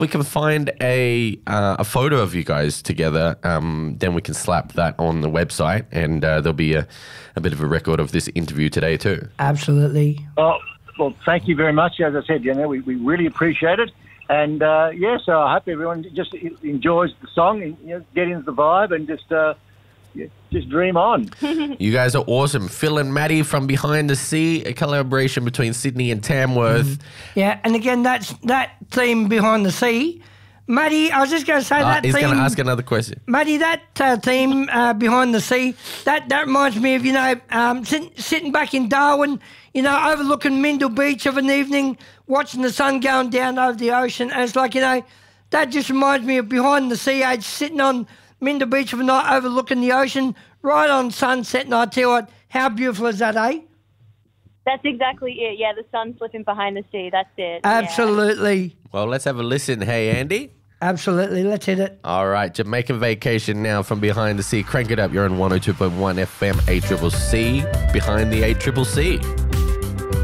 we can find a photo of you guys together, then we can slap that on the website, and there'll be a bit of a record of this interview today too. Absolutely. Oh, well, thank you very much. As I said, we really appreciate it. And, so I hope everyone just enjoys the song and get into the vibe and just dream on. You guys are awesome. Phil and Maddie from Behind the Sea, a collaboration between Sydney and Tamworth. Yeah, and again, that theme Behind the Sea. Maddie, I was just going to say that he's theme... going to ask another question. Maddie, that theme, Behind the Sea, that reminds me of, sitting back in Darwin, overlooking Mindle Beach of an evening, watching the sun going down over the ocean. And it's like, that just reminds me of Behind the Sea, age sitting on Mindle Beach of a night overlooking the ocean, right on sunset. And I tell you what, how beautiful is that, eh? That's exactly it. Yeah, the sun slipping behind the sea. That's it. Absolutely. Yeah. Well, let's have a listen. Hey, Andy. Absolutely. Let's hit it. All right. Jamaican Vacation now from Behind the Sea. Crank it up. You're on 102.1 FM, ACCC. Behind the ACCC.